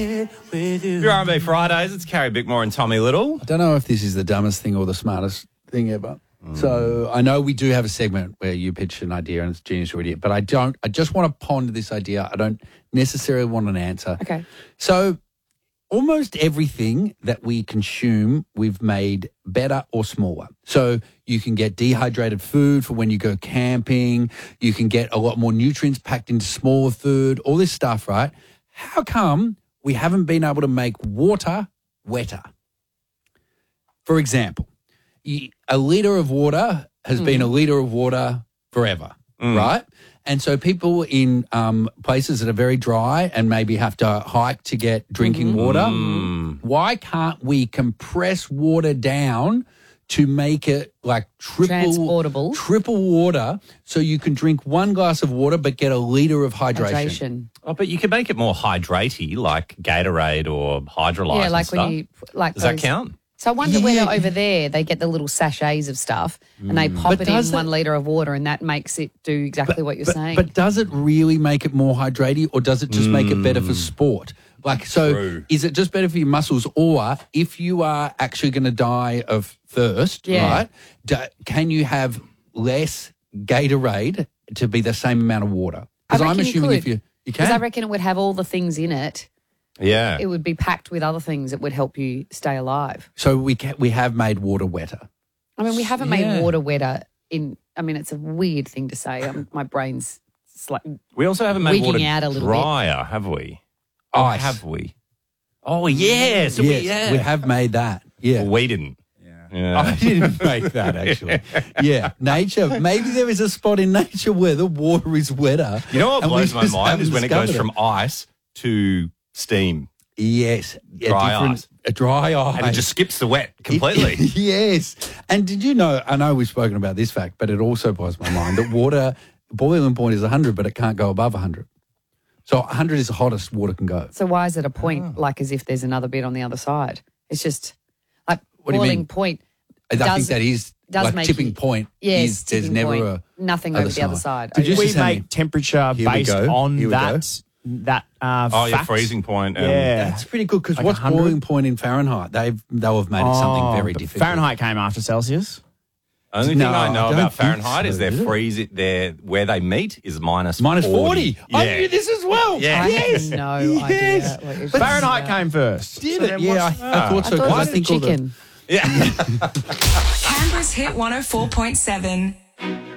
Your R&B Fridays, it's Carrie Bickmore and Tommy Little. I don't know if this is the dumbest thing or the smartest thing ever. So I know we do have a segment where you pitch an idea and it's genius or idiot, but I just want to ponder this idea. I don't necessarily want an answer. Okay. So almost everything that we consume, we've made better or smaller. So you can get dehydrated food for when you go camping. You can get a lot more nutrients packed into smaller food, all this stuff, right? How come we haven't been able to make water wetter? For example, a litre of water has been a litre of water forever, right? And so people in places that are very dry and maybe have to hike to get drinking water, why can't we compress water down to make it like Transportable. triple water so you can drink one glass of water but get a litre of hydration? Oh, but you could make it more hydratey, like Gatorade or Hydrolyte. Yeah, and like stuff. when you like Does those, that count? So I wonder whether over there they get the little sachets of stuff and they pop But it in does 1 litre of water and that makes it do exactly what you're saying. But does it really make it more hydrating or does it just make it better for sport? Like, so True. is it just better for your muscles, or if you are actually going to die of thirst, Yeah. right, can you have less Gatorade to be the same amount of water? Because I'm assuming if you Because can. I reckon it would have all the things in it. Yeah. It would be packed with other things that would help you stay alive. So we have made water wetter. I mean, we haven't made water wetter it's a weird thing to say. My brain's like We also haven't made wigging water out a little bit. drier, have we? Ice. Or have we? Oh, yes. Yes, we have made that. Yeah. Well, we didn't. Yeah. I didn't make that, actually. Yeah, nature. Maybe there is a spot in nature where the water is wetter. You know what and we blows my just mind haven't is when it goes discovered from ice to steam. Yes. Dry ice. A dry ice. And it just skips the wet completely. Yes. And did you know, I know we've spoken about this fact, but it also blows my mind that water, boiling point is 100, but it can't go above 100. So 100 is the hottest water can go. So why is it a point, like as if there's another bit on the other side? It's just like What do you mean? boiling point. I think that is like make tipping you- point. Yes, is there's tipping never point. Nothing other over the other side. Did you We just tell me- make temperature Here we based go. on Here we go. that Oh, yeah, fact. freezing point. Yeah. That's pretty good because Like what's 100? boiling point in Fahrenheit? They'll have made it something very but difficult. Fahrenheit came after Celsius. Only thing No, I know I don't about think Fahrenheit so, is their is it? freeze their where they meet is minus Minus 40. Yeah. I knew this as well. Yeah. I Yes. have no Yes. idea. What you're Fahrenheit talking came first. Did So it? then Yeah, what's- I thought so. about. I 'cause thought it was think all the- chicken. Yeah. Canberra's Hit 104.7.